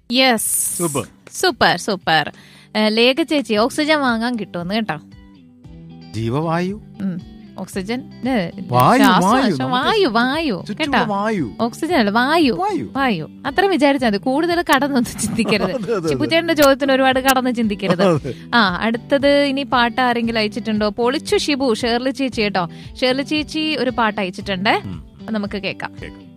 Yes, super super. Lekha ചേച്ചി, oxygen വാങ്ങാൻ കിട്ടുമെന്ന് കേട്ടോ. ജീവവായു, ഓക്സിജൻ, വായു, വായു വായു കേട്ടോ, ഓക്സിജൻ അല്ല വായു. വായു അത്രയും വിചാരിച്ചാൽ മതി, കൂടുതൽ കടന്നൊന്നും ചിന്തിക്കരുത്. ചിപ്പുച്ചേട്ടന്റെ ചോദ്യത്തിന് ഒരുപാട് കടന്ന് ചിന്തിക്കരുത്. അടുത്തത് ഇനി പാട്ട് ആരെങ്കിലും അയച്ചിട്ടുണ്ടോ? പൊളിച്ചു ഷിബു, ഷേർലി ചേച്ചി കേട്ടോ. ഷേർലി ചേച്ചി ഒരു പാട്ട് അയച്ചിട്ടുണ്ട്, നമുക്ക് കേൾക്കാം.